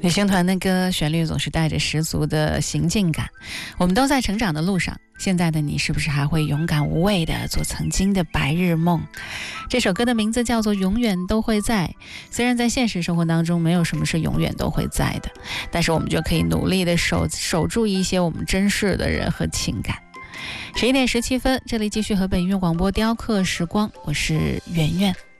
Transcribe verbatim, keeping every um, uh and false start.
旅行团的歌旋律总是带着十足的行进感，我们都在成长的路上，现在的你是不是还会勇敢无畏地做曾经的白日梦？这首歌的名字叫做永远都会在，虽然在现实生活当中没有什么是永远都会在的，但是我们就可以努力地守守住一些我们珍视的人和情感。十一点十七分，这里继续河北音乐广播雕刻时光，我是圆圆。